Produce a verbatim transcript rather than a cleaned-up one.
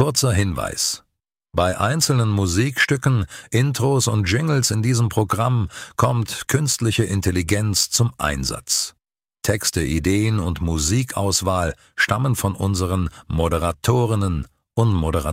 Kurzer Hinweis: Bei einzelnen Musikstücken, Intros und Jingles in diesem Programm kommt künstliche Intelligenz zum Einsatz. Texte, Ideen und Musikauswahl stammen von unseren Moderatorinnen und Moderatoren.